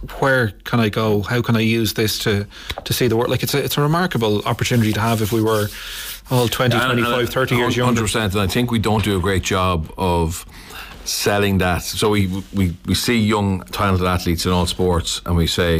where can I go? How can I use this to see the world? Like it's a remarkable opportunity to have if we were all 20, 25, 30 years younger. 100%, and I think we don't do a great job of selling that. So we see young talented athletes in all sports and we say,